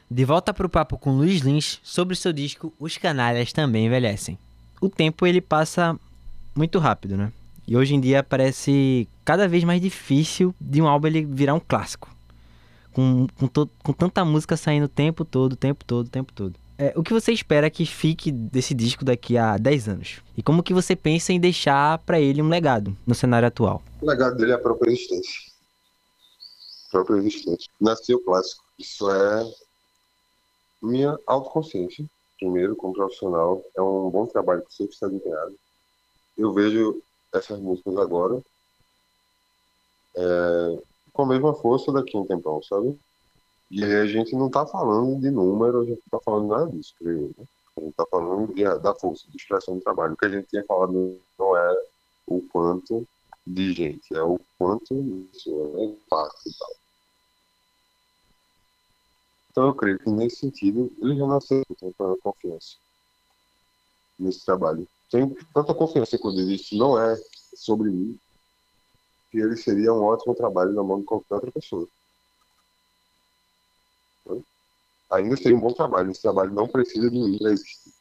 De volta pro papo com Luiz Lins sobre o seu disco Os Canalhas Também Envelhecem. O tempo ele passa muito rápido, né? E hoje em dia parece cada vez mais difícil de um álbum ele virar um clássico. Com tanta música saindo o tempo todo, o tempo todo, o tempo todo. O que você espera que fique desse disco daqui a 10 anos? E como que você pensa em deixar pra ele um legado no cenário atual? O legado dele é a própria existência. A própria existência. Nasceu clássico. Isso é minha autoconsciência. Primeiro, como profissional, é um bom trabalho que sempre está empenhado. Eu vejo essas músicas agora com a mesma força daqui a um tempão, sabe? E aí a gente não tá falando de número, a gente não tá falando nada disso, creio eu, né? A gente tá falando da força, de expressão do trabalho. O que a gente tinha falado não é o quanto de gente, é o quanto isso é impacto e tal. Então eu creio que nesse sentido ele já nasceu com tanta confiança nesse trabalho. Tenho tanta confiança quando ele disse não é sobre mim, que ele seria um ótimo trabalho na mão de qualquer outra pessoa. Ainda seria um bom trabalho. Esse trabalho não precisa de mim para existir.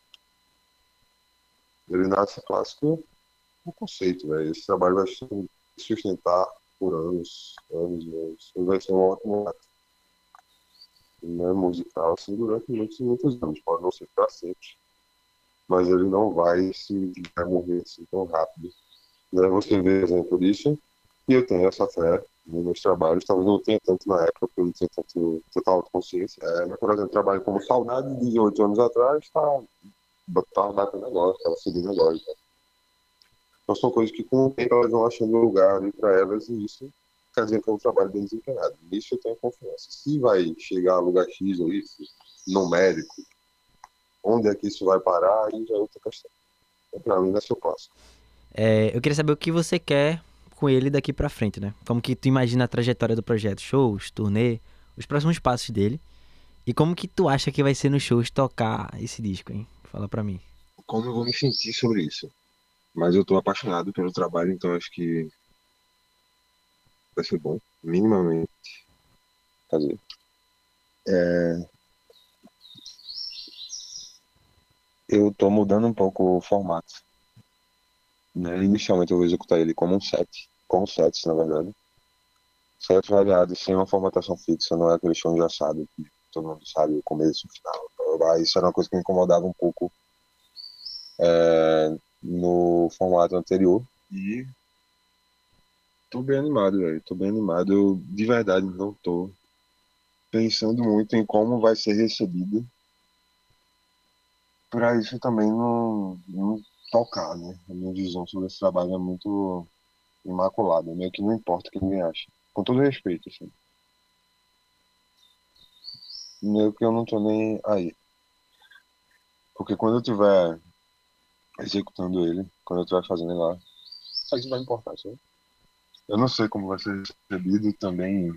Ele nasce clássico no conceito, velho. Esse trabalho vai se sustentar por anos, anos e anos. Ele vai ser um ótimo ato, né, musical, assim, durante muitos e muitos anos. Pode não ser para sempre, mas ele não vai morrer assim tão rápido. Né? Você vê exemplo disso, e eu tenho essa fé nos meus trabalhos. Talvez não tenha tanto na época, porque eu não tinha tanto total autoconsciência. Mas, por exemplo, trabalho como Saudade de 8 anos atrás, tá batendo agora, estava seguindo agora. Tá? Então são coisas que com o tempo elas vão achando lugar ali para elas, e isso quer dizer que é um trabalho bem desempenhado. Nisso eu tenho confiança. Se vai chegar a lugar X ou isso, numérico, onde é que isso vai parar, aí já é outra questão. Então, para mim, não é seu clássico. Eu queria saber o que você quer com ele daqui pra frente, né? Como que tu imagina a trajetória do projeto? Shows, turnê, os próximos passos dele. E como que tu acha que vai ser nos shows tocar esse disco, hein? Fala pra mim. Como eu vou me sentir sobre isso? Mas eu tô apaixonado pelo trabalho, então acho que vai ser bom, minimamente. Quer dizer, eu tô mudando um pouco o formato, né? Inicialmente eu vou executar ele como um set, com sets, na verdade. Sete variados, sem uma formatação fixa, não é aquele show engessado que todo mundo sabe o começo, o final. Isso era uma coisa que me incomodava um pouco no formato anterior. E tô bem animado, velho. Tô bem animado. Eu, de verdade, não tô pensando muito em como vai ser recebido. Pra isso também não tocar, né? A minha visão sobre esse trabalho é muito imaculada. Meio que não importa o que ninguém acha. Com todo respeito, assim. Meio que eu não tô nem aí. Porque quando eu tiver executando ele, quando eu estiver fazendo ele lá, isso vai importar, sabe? Eu não sei como vai ser recebido também.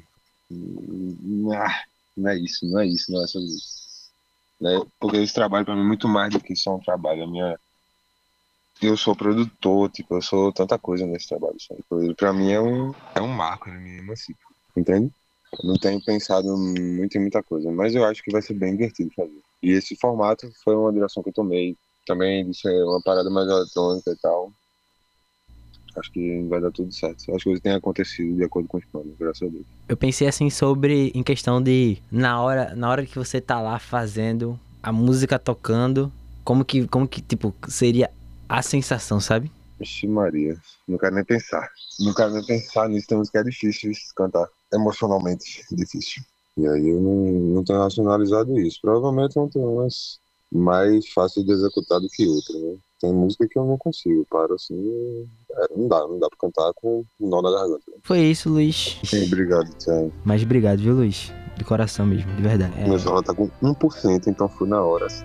Não é isso, não é isso, não é sobre isso. Né? Porque esse trabalho pra mim é muito mais do que só um trabalho. Eu sou produtor, tipo, eu sou tanta coisa nesse trabalho, sabe? Pra mim é um marco, ele me emancipa, entende? Eu não tenho pensado muito em muita coisa, mas eu acho que vai ser bem divertido fazer. E esse formato foi uma direção que eu tomei. Também de ser uma parada mais eletrônica e tal. Acho que vai dar tudo certo. As coisas têm acontecido de acordo com os planos, graças a Deus. Eu pensei assim em questão de na hora que você tá lá fazendo a música tocando, como que tipo seria a sensação, sabe? Vixe Maria, não quero nem pensar. Não quero nem pensar nisso, tem música que é difícil de cantar. Emocionalmente difícil. E aí eu não tenho racionalizado isso. Provavelmente não tenho umas mais fáceis de executar do que outras, né? Tem música que eu não consigo, paro assim, não dá pra cantar com o nó na garganta. Foi isso, Luiz. Obrigado, Tiago. Mas obrigado, viu, Luiz? De coração mesmo, de verdade. Meu celular tá com 1%, então fui na hora, assim.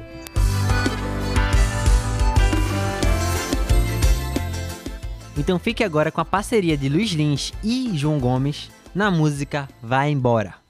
Então fique agora com a parceria de Luiz Lins e João Gomes na música Vai Embora.